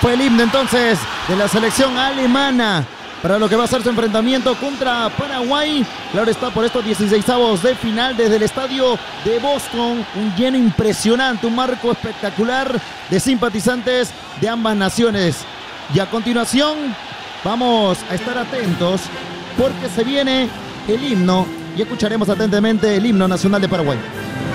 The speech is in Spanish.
fue el himno entonces de la selección alemana para lo que va a ser su enfrentamiento contra Paraguay. Claro está, por estos 16avos de final desde el estadio de Boston. Un lleno impresionante, un marco espectacular de simpatizantes de ambas naciones. Y a continuación vamos a estar atentos porque se viene el himno y escucharemos atentamente el himno nacional de Paraguay.